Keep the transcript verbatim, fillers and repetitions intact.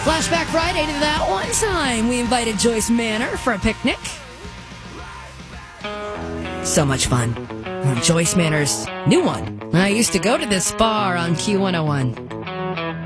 Flashback Friday to that one time we invited Joyce Manor for a picnic. So much fun. Joyce Manor's new one. I used to go to this bar on Q one oh one.